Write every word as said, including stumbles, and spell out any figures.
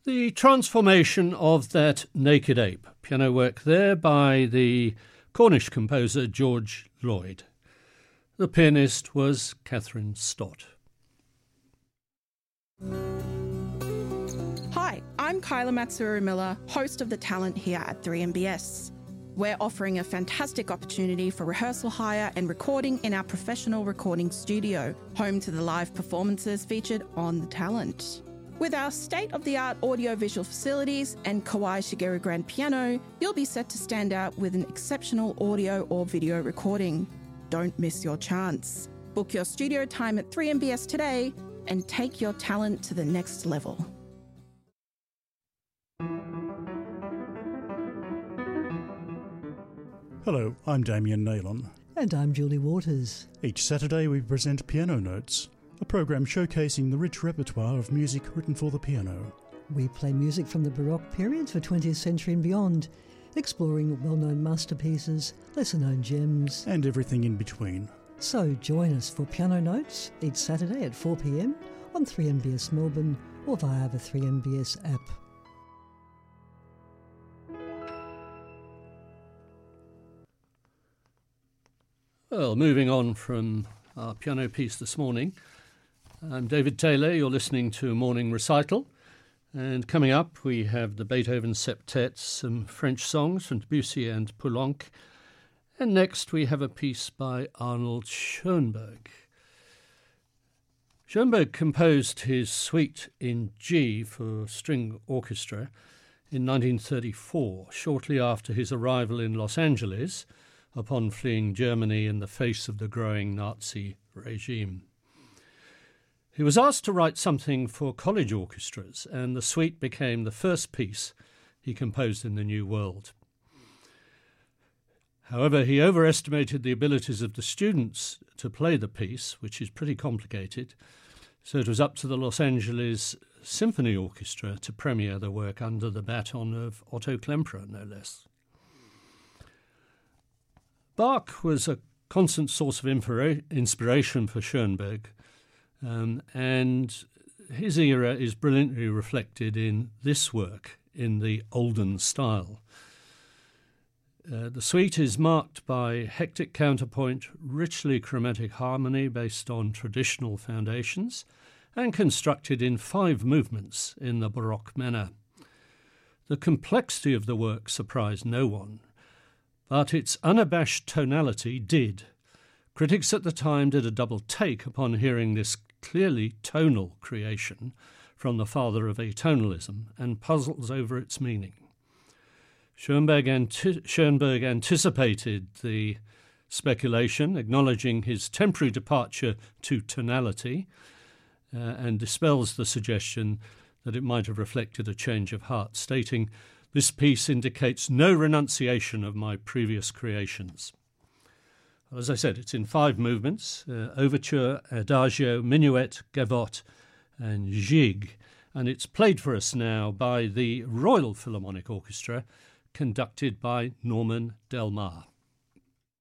The transformation of that naked ape, piano work there by the Cornish composer George Lloyd. The pianist was Catherine Stott. Hi, I'm Kyla Matsuru-Miller, host of The Talent here at three M B S. We're offering a fantastic opportunity for rehearsal hire and recording in our professional recording studio, home to the live performances featured on The Talent. With our state-of-the-art audio-visual facilities and Kawai Shigeru grand piano, you'll be set to stand out with an exceptional audio or video recording. Don't miss your chance. Book your studio time at three M B S today and take your talent to the next level. Hello, I'm Damien Naylon. And I'm Julie Waters. Each Saturday we present Piano Notes, a programme showcasing the rich repertoire of music written for the piano. We play music from the Baroque period for twentieth century and beyond, exploring well-known masterpieces, lesser-known gems, and everything in between. So join us for Piano Notes each Saturday at four p m on three M B S Melbourne or via the three M B S app. Well, moving on from our piano piece this morning, I'm David Taylor. You're listening to Morning Recital. And coming up, we have the Beethoven Septet, some French songs from Debussy and Poulenc. And next, we have a piece by Arnold Schoenberg. Schoenberg composed his suite in G for string orchestra in nineteen thirty-four, shortly after his arrival in Los Angeles, upon fleeing Germany in the face of the growing Nazi regime. He was asked to write something for college orchestras, and the suite became the first piece he composed in the New World. However, he overestimated the abilities of the students to play the piece, which is pretty complicated, so it was up to the Los Angeles Symphony Orchestra to premiere the work under the baton of Otto Klemperer, no less. Bach was a constant source of inspiration for Schoenberg, um, and his era is brilliantly reflected in this work in the olden style. Uh, the suite is marked by hectic counterpoint, richly chromatic harmony based on traditional foundations, and constructed in five movements in the Baroque manner. The complexity of the work surprised no one, but its unabashed tonality did. Critics at the time did a double take upon hearing this clearly tonal creation from the father of atonalism and puzzles over its meaning. Schoenberg, anti- Schoenberg anticipated the speculation, acknowledging his temporary departure to tonality, uh, and dispels the suggestion that it might have reflected a change of heart, stating, "This piece indicates no renunciation of my previous creations." Well, as I said, it's in five movements, uh, overture, adagio, minuet, gavotte, and gigue, and it's played for us now by the Royal Philharmonic Orchestra, conducted by Norman Del Mar.